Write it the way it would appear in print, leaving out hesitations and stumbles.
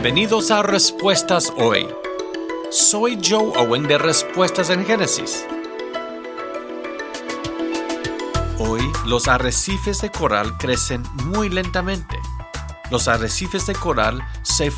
Bienvenidos a Respuestas Hoy. Soy Joe Owen de Respuestas en Génesis. Hoy los arrecifes de coral crecen muy lentamente. Los arrecifes de coral se